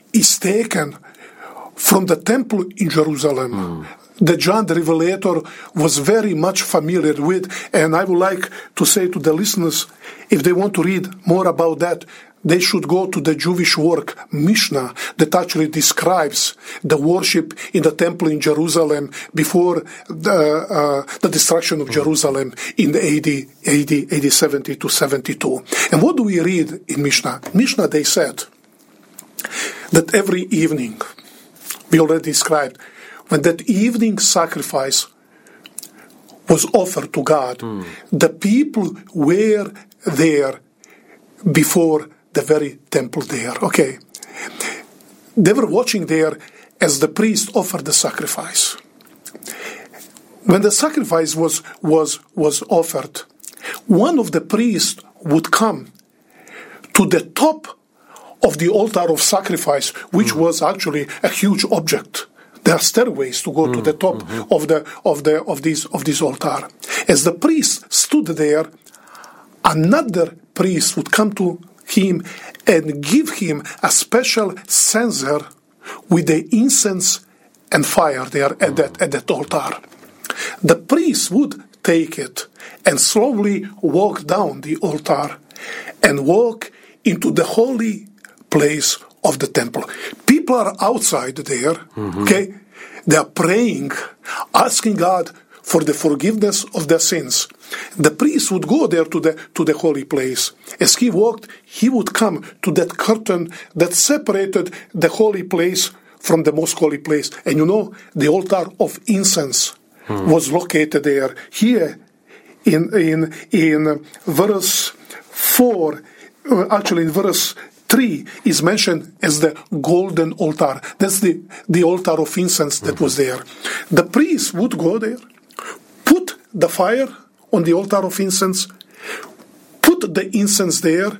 is taken from the temple in Jerusalem that John the Revelator was very much familiar with. And I would like to say to the listeners, if they want to read more about that, they should go to the Jewish work, Mishnah, that actually describes the worship in the temple in Jerusalem before the destruction of Jerusalem in the AD 70 to 72. And what do we read in Mishnah? Mishnah, they said that every evening, we already described, when that evening sacrifice was offered to God, the people were there before the very temple there. Okay. They were watching there as the priest offered the sacrifice. When the sacrifice was offered, one of the priests would come to the top of the altar of sacrifice, which was actually a huge object. There are stairways to go to the top of this altar. As the priest stood there, another priest would come to him and give him a special censer with the incense and fire there at that altar. The priest would take it and slowly walk down the altar and walk into the holy place of the temple. People are outside there, okay? They are praying, asking God for the forgiveness of their sins. The priest would go there to the holy place. As he walked, he would come to that curtain that separated the holy place from the most holy place. And you know, the altar of incense was located there. Here, in verse 4, actually in verse 3 is mentioned as the golden altar. That's the altar of incense that was there. The priest would go there, put the fire on the altar of incense, put the incense there,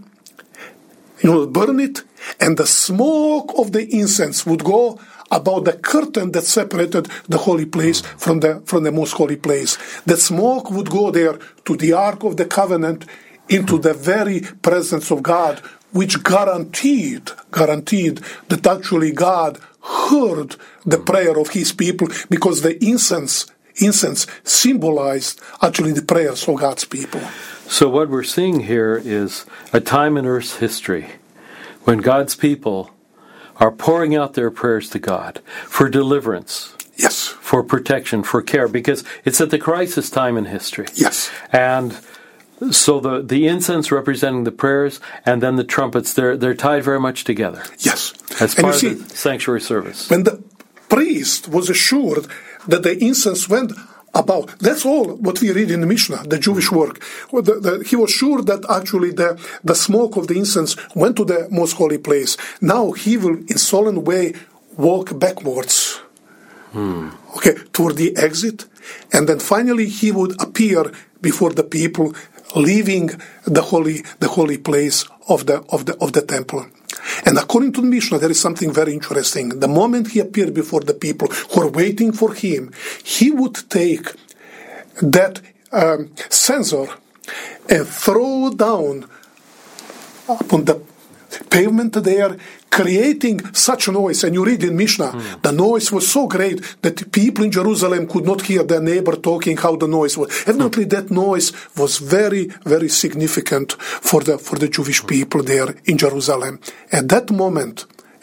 burn it, and the smoke of the incense would go about the curtain that separated the holy place from the most holy place. That smoke would go there to the Ark of the Covenant, into the very presence of God, which guaranteed that actually God heard the prayer of his people, because the incense symbolized actually the prayers of God's people. So what we're seeing here is a time in Earth's history when God's people are pouring out their prayers to God for deliverance, yes, for protection, for care, because it's at the crisis time in history. Yes. And so the incense representing the prayers and then the trumpets, they're tied very much together. Yes. As part of the sanctuary service. When the priest was assured that the incense went about, that's all what we read in the Mishnah, the Jewish work. He was sure that actually the smoke of the incense went to the most holy place. Now he will, in solemn way, walk backwards, okay, toward the exit, and then finally he would appear before the people, leaving the holy place of the temple. And according to the Mishnah, there is something very interesting. The moment he appeared before the people who are waiting for him, he would take that censer and throw down upon the pavement there, creating such a noise. And you read in Mishnah, the noise was so great that the people in Jerusalem could not hear their neighbor talking how the noise was. Evidently, that noise was very, very significant for the Jewish people there in Jerusalem. At that moment,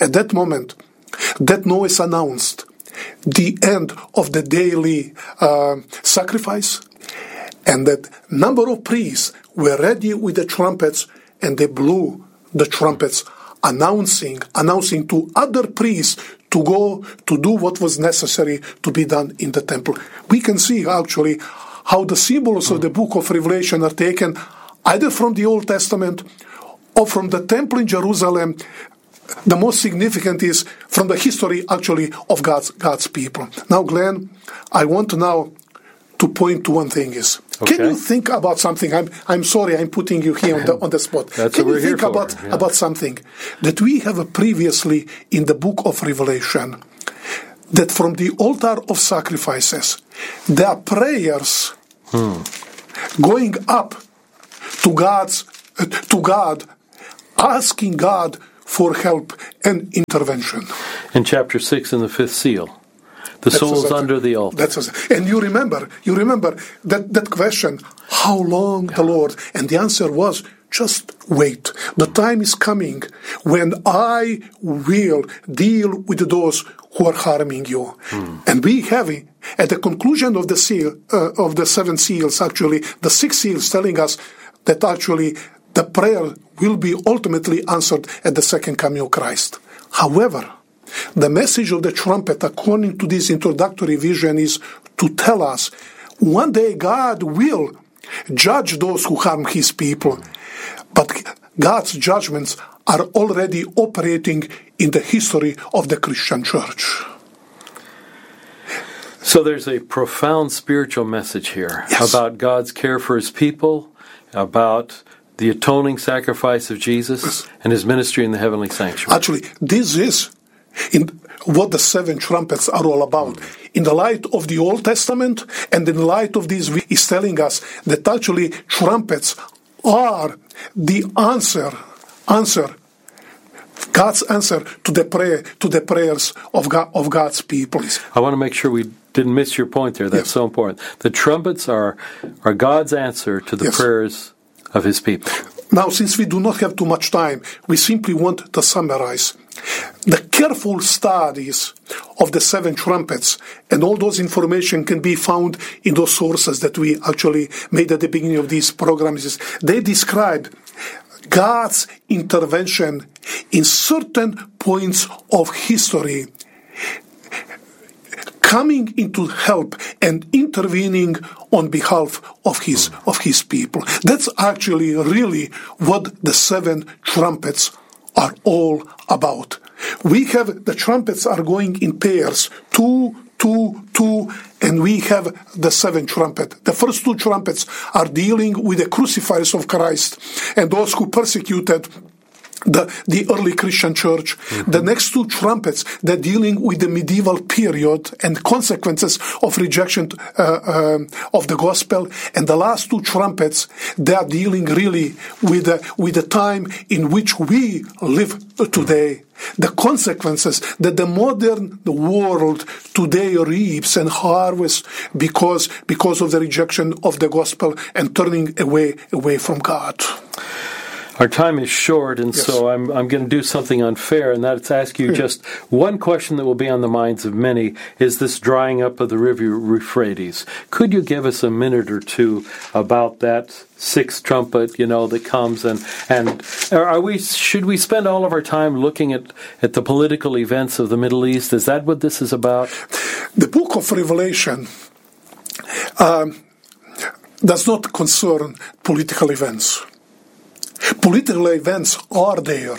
that noise announced the end of the daily sacrifice, and that number of priests were ready with the trumpets, and they blew the trumpets, announcing to other priests to go to do what was necessary to be done in the temple. We can see actually how the symbols of the book of Revelation are taken either from the Old Testament or from the temple in Jerusalem. The most significant is from the history actually of God's people. Now, Glenn, I want now to point to one thing is, okay. Can you think about something? I'm sorry, I'm putting you here on the spot. That's can what you we're think here for. about something that we have previously in the book of Revelation, that from the altar of sacrifices, there are prayers going up to God, asking God for help and intervention. In chapter 6 in the fifth seal, the souls under the altar. And you remember that question, how long the Lord? And the answer was, just wait. The time is coming when I will deal with those who are harming you. And we have, at the conclusion of the seal, of the seven seals, actually, the sixth seal is telling us that actually the prayer will be ultimately answered at the second coming of Christ. However, the message of the trumpet, according to this introductory vision, is to tell us one day God will judge those who harm his people. But God's judgments are already operating in the history of the Christian church. So there's a profound spiritual message here about God's care for his people, about the atoning sacrifice of Jesus and his ministry in the heavenly sanctuary. Actually, this is what the seven trumpets are all about. In the light of the Old Testament and in the light of this, is telling us that actually trumpets are the answer, God's answer to the prayers of God's people. I want to make sure we didn't miss your point there. That's so important. The trumpets are God's answer to the prayers of his people. Now, since we do not have too much time, we simply want to summarize. The careful studies of the seven trumpets and all those information can be found in those sources that we actually made at the beginning of these programs. They describe God's intervention in certain points of history, coming into help and intervening on behalf of his people. That's actually really what the seven trumpets are all about. We have the trumpets are going in pairs, 2, 2, 2, and we have the seventh trumpet. The first two trumpets are dealing with the crucifixion of Christ and those who persecuted the early Christian church. The next two trumpets, they're dealing with the medieval period and consequences of rejection of the gospel. And the last two trumpets, they are dealing really with the time in which we live today. The consequences that the modern world today reaps and harvests because of the rejection of the gospel and turning away from God. Our time is short, and so I'm going to do something unfair, and that's ask you just one question that will be on the minds of many, is this drying up of the river Euphrates. Could you give us a minute or two about that sixth trumpet, that comes, and should we spend all of our time looking at the political events of the Middle East? Is that what this is about? The book of Revelation does not concern political events. Political events are there,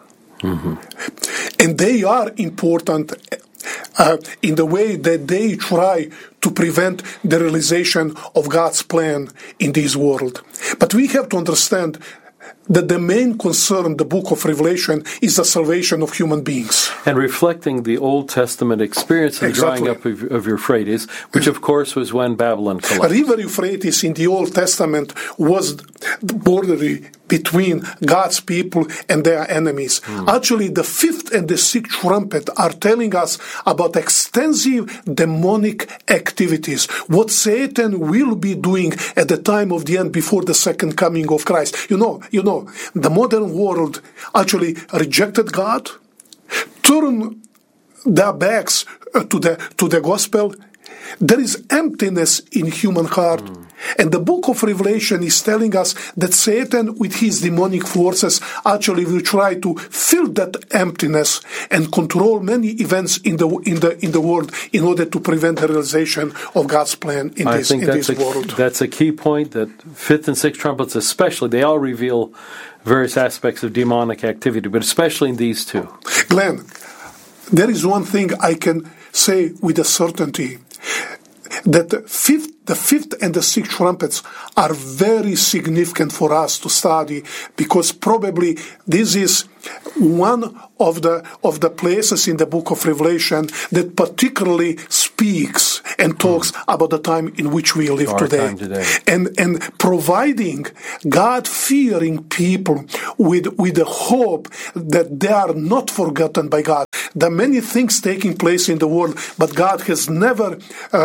and they are important in the way that they try to prevent the realization of God's plan in this world. But we have to understand that the main concern, the book of Revelation, is the salvation of human beings. And reflecting the Old Testament experience of drying up of Euphrates, which of course was when Babylon collapsed. River Euphrates in the Old Testament was the border between God's people and their enemies. Actually, the fifth and the sixth trumpet are telling us about extensive demonic activities, what Satan will be doing at the time of the end before the second coming of Christ. You know, the modern world actually rejected God, turned their backs to the gospel. There is emptiness in human heart. And the book of Revelation is telling us that Satan, with his demonic forces, actually will try to fill that emptiness and control many events in the world in order to prevent the realization of God's plan in this world. That's a key point, that fifth and sixth trumpets especially, they all reveal various aspects of demonic activity, but especially in these two. Glenn, there is one thing I can say with a certainty, that the fifth and the sixth trumpets are very significant for us to study, because probably this is one of the places in the book of Revelation that particularly speaks and talks about the time in which we live today. And providing God-fearing people with a hope that they are not forgotten by God. There are many things taking place in the world, but God has never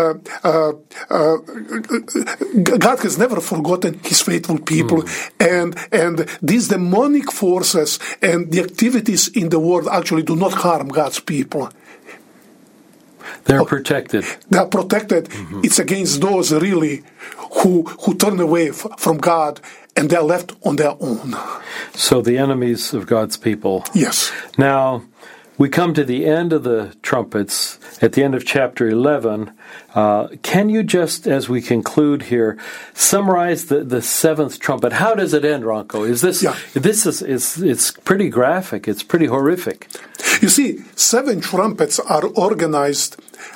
forgotten His faithful people, and these demonic forces and the activities in the world actually do not harm God's people. They're protected. They are protected. It's against those really who turn away from God and they're left on their own. So the enemies of God's people. Yes. Now, we come to the end of the trumpets, at the end of chapter 11. Can you just, as we conclude here, summarize the seventh trumpet? How does it end, Ranko? It's pretty graphic. It's pretty horrific. You see, 7 trumpets are organized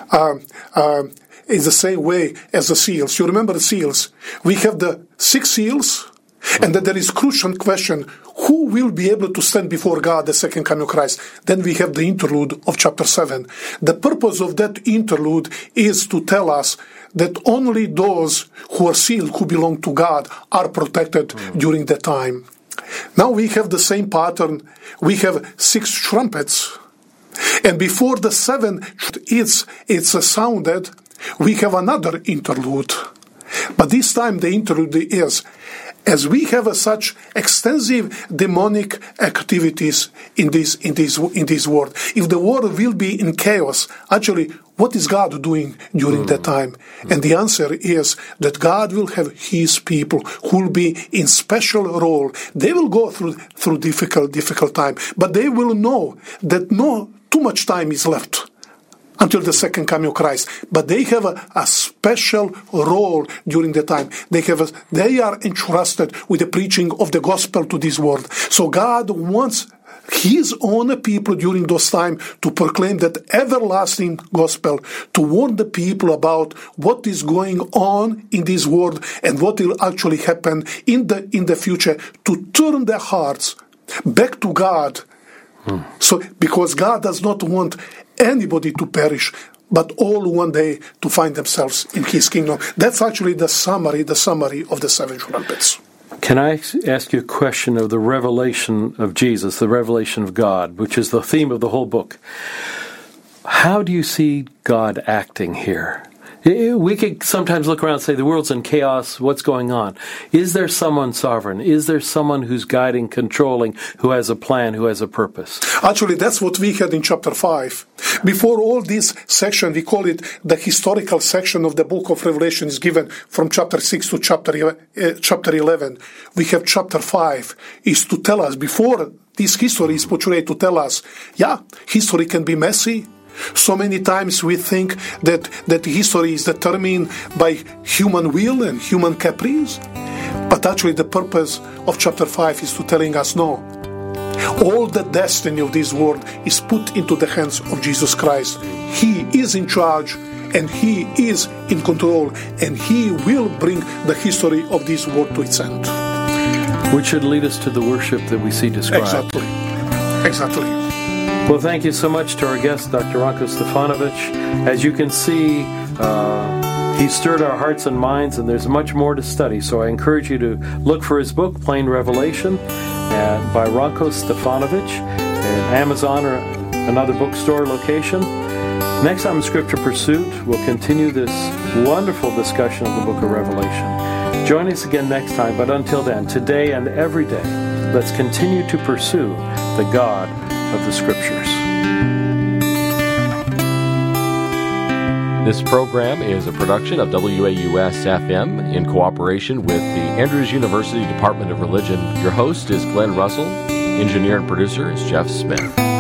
in the same way as the seals. You remember the seals? We have the 6 seals, and then there is crucial question: who will be able to stand before God the second coming of Christ? Then we have the interlude of chapter 7. The purpose of that interlude is to tell us that only those who are sealed, who belong to God, are protected during that time. Now we have the same pattern. We have 6 trumpets, and before the 7 it's sounded, we have another interlude. But this time the interlude is, as we have such extensive demonic activities in this world, if the world will be in chaos, actually, what is God doing during that time? And the answer is that God will have His people who will be in special role. They will go through difficult time, but they will know that no too much time is left until the second coming of Christ. But they have a special role during the time. They are entrusted with the preaching of the gospel to this world. So God wants His own people during those times to proclaim that everlasting gospel, to warn the people about what is going on in this world and what will actually happen in the future, to turn their hearts back to God. So, because God does not want anybody to perish, but all one day to find themselves in His kingdom. That's actually the summary of the 7 trumpets. Can I ask you a question of the revelation of Jesus, the revelation of God, which is the theme of the whole book? How do you see God acting here? We could sometimes look around and say, the world's in chaos, what's going on? Is there someone sovereign? Is there someone who's guiding, controlling, who has a plan, who has a purpose? Actually, that's what we had in chapter 5. Before all this section, we call it the historical section of the book of Revelation, is given from chapter 6 to chapter 11. We have chapter 5, is to tell us, before this history is portrayed, to tell us, history can be messy. So many times we think that history is determined by human will and human caprice. But actually the purpose of chapter 5 is to telling us, no. All the destiny of this world is put into the hands of Jesus Christ. He is in charge and He is in control, and He will bring the history of this world to its end. Which should lead us to the worship that we see described. Exactly. Well, thank you so much to our guest, Dr. Ranko Stefanovic. As you can see, he stirred our hearts and minds, and there's much more to study. So I encourage you to look for his book, Plain Revelation, by Ranko Stefanovic, at Amazon or another bookstore location. Next time in Scripture Pursuit, we'll continue this wonderful discussion of the book of Revelation. Join us again next time, but until then, today and every day, let's continue to pursue the God of the Scriptures. This program is a production of WAUS-FM in cooperation with the Andrews University Department of Religion. Your host is Glenn Russell. Engineer and producer is Jeff Smith.